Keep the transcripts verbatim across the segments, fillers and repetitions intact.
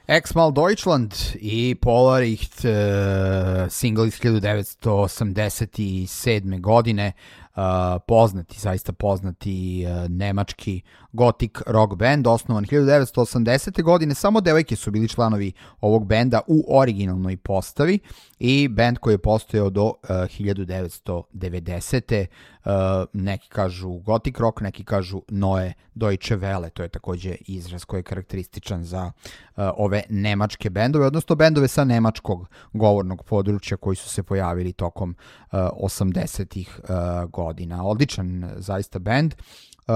Ex-Mal Deutschland i Polaricht, uh, single iz hiljadu devetsto osamdeset sedme. godine, uh, poznati, zaista poznati uh, nemački gothic rock band, osnovan hiljadu devetsto osamdesete. godine, samo devojke su bili članovi ovog benda u originalnoj postavi i band koji je postojao do uh, hiljadu devetsto devedesete. Uh, neki kažu gothic rock, neki kažu Neue Deutsche Welle, to je takođe izraz koji je karakterističan za uh, ove nemačke bendove, odnosno bendove sa nemačkog govornog područja koji su se pojavili tokom uh, osamdesetih uh, godina. Odličan zaista bend. Uh,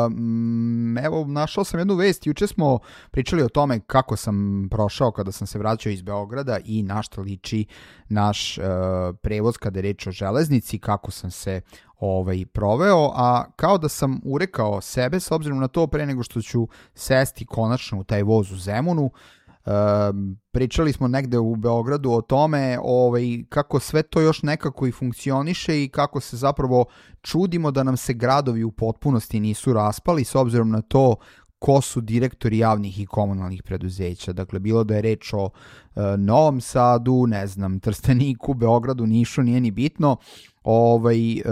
evo, našao sam jednu vest, juče smo pričali o tome kako sam prošao kada sam se vraćao iz Beograda i na šta liči naš uh, prevoz kada je reč o železnici, kako sam se ovaj, proveo, a kao da sam urekao sebe s obzirom na to pre nego što ću sesti konačno u taj voz u Zemunu. Uh, pričali smo negde u Beogradu o tome ovaj, kako sve to još nekako i funkcioniše i kako se zapravo čudimo da nam se gradovi u potpunosti nisu raspali s obzirom na to ko su direktori javnih i komunalnih preduzeća. Dakle, bilo da je reč o uh, Novom Sadu, ne znam, Trsteniku, Beogradu, Nišu, nije ni bitno. Ovaj, e,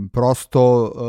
prosto e,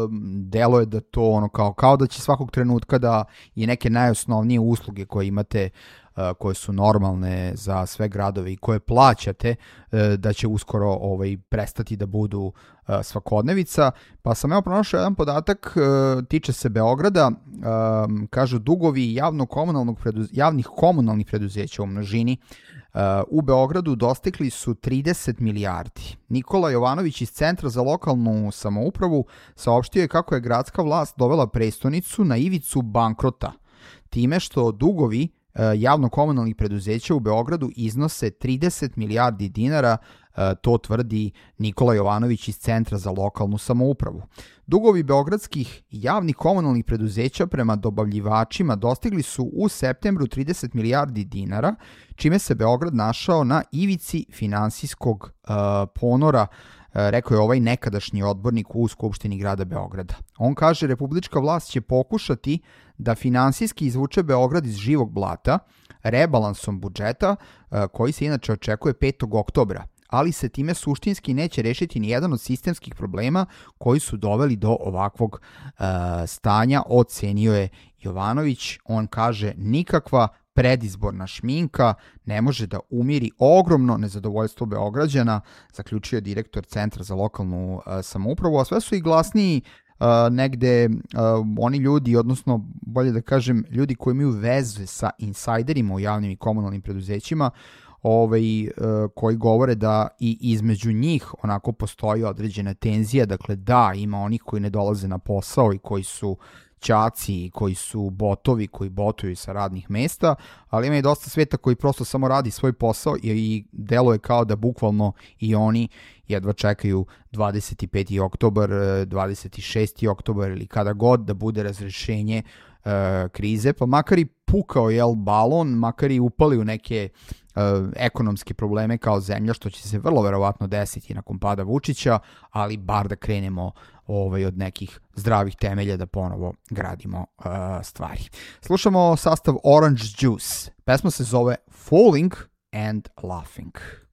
delo je da to ono kao, kao da će svakog trenutka da i neke najosnovnije usluge koje imate, e, koje su normalne za sve gradove i koje plaćate, e, da će uskoro ovaj, prestati da budu e, svakodnevica. Pa sam evo pronašao jedan podatak, e, tiče se Beograda, e, kažu dugovi javno-komunalnog preduz, javnih komunalnih preduzeća u množini Uh, u Beogradu dostigli su trideset milijardi. Nikola Jovanović iz Centra za lokalnu samoupravu saopštio je kako je gradska vlast dovela prestonicu na ivicu bankrota, time što dugovi uh, javno-komunalnih preduzeća u Beogradu iznose trideset milijardi dinara, uh, to tvrdi Nikola Jovanović iz Centra za lokalnu samoupravu. Dugovi beogradskih javnih komunalnih preduzeća prema dobavljivačima dostigli su u septembru trideset milijardi dinara, čime se Beograd našao na ivici finansijskog uh, ponora, uh, rekao je ovaj nekadašnji odbornik u Skupštini grada Beograda. On kaže, republička vlast će pokušati da finansijski izvuče Beograd iz živog blata rebalansom budžeta, uh, koji se inače očekuje petog oktobra. Ali se time suštinski neće rešiti ni jedan od sistemskih problema koji su doveli do ovakvog uh, stanja, ocenio je Jovanović. On kaže, nikakva predizborna šminka ne može da umiri ogromno nezadovoljstvo Beograđana, zaključio je direktor Centra za lokalnu uh, samoupravu, a sve su i glasniji uh, negde uh, oni ljudi, odnosno bolje da kažem ljudi koji imaju veze sa insajderima u javnim i komunalnim preduzećima, Ovaj, koji govore da i između njih onako postoji određena tenzija, dakle da, ima onih koji ne dolaze na posao i koji su ćaci, koji su botovi, koji botuju sa radnih mesta, ali ima i dosta sveta koji prosto samo radi svoj posao i deluje kao da bukvalno i oni jedva čekaju dvadeset peti oktobar, dvadeset šesti oktobar ili kada god da bude razrešenje uh, krize, pa makar i pukao jel balon, makar i upali u neke uh, ekonomske probleme kao zemlja, što će se vrlo verovatno desiti nakon pada Vučića, ali bar da krenemo ovaj, od nekih zdravih temelja da ponovo gradimo uh, stvari. Slušamo sastav Orange Juice. Pesma se zove Falling and Laughing.